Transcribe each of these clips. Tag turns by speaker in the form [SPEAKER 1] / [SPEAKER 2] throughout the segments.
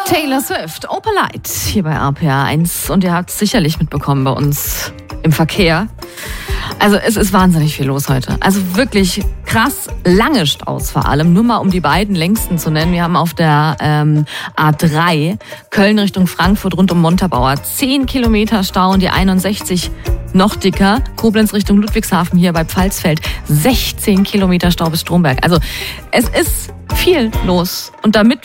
[SPEAKER 1] Taylor Swift, Opalite, hier bei RPR 1. Und ihr habt es sicherlich mitbekommen bei uns im Verkehr. Also es ist wahnsinnig viel los heute. Also wirklich krass lange Staus vor allem. Nur mal um die beiden längsten zu nennen. Wir haben auf der A3 Köln Richtung Frankfurt rund um Montabaur 10 Kilometer Stau und die 61 noch dicker. Koblenz Richtung Ludwigshafen hier bei Pfalzfeld 16 Kilometer Stau bis Stromberg. Also es ist viel los. Und damit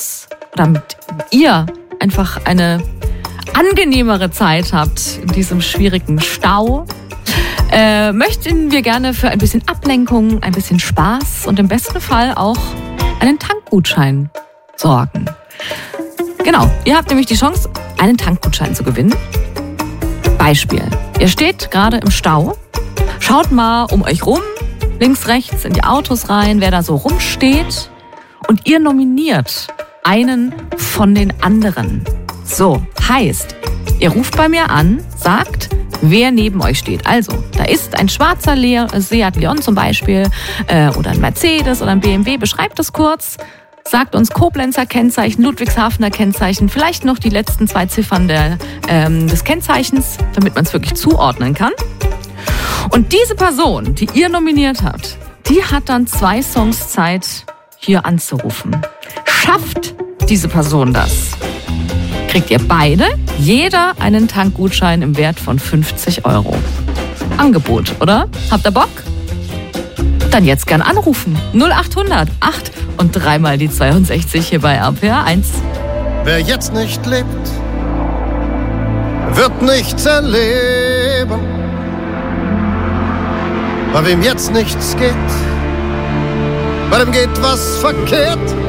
[SPEAKER 1] ihr einfach eine angenehmere Zeit habt in diesem schwierigen Stau, möchten wir gerne für ein bisschen Ablenkung, ein bisschen Spaß und im besten Fall auch einen Tankgutschein sorgen. Genau, ihr habt nämlich die Chance, einen Tankgutschein zu gewinnen. Beispiel, ihr steht gerade im Stau, schaut mal um euch rum, links, rechts in die Autos rein, wer da so rumsteht und ihr nominiert einen von den anderen. So, heißt, ihr ruft bei mir an, sagt, wer neben euch steht. Also, da ist ein schwarzer Seat Leon zum Beispiel oder ein Mercedes oder ein BMW. Beschreibt es kurz, sagt uns Koblenzer Kennzeichen, Ludwigshafener Kennzeichen, vielleicht noch die letzten 2 Ziffern des Kennzeichens, damit man es wirklich zuordnen kann. Und diese Person, die ihr nominiert habt, die hat dann 2 Songs Zeit, hier anzurufen. Schafft diese Person das? Kriegt ihr beide, jeder einen Tankgutschein im Wert von 50 €. Angebot, oder? Habt ihr Bock? Dann jetzt gern anrufen. 0800 8 und 3 mal die 62 hier bei RPR 1.
[SPEAKER 2] Wer jetzt nicht lebt, wird nichts erleben. Bei wem jetzt nichts geht, bei dem geht was verkehrt.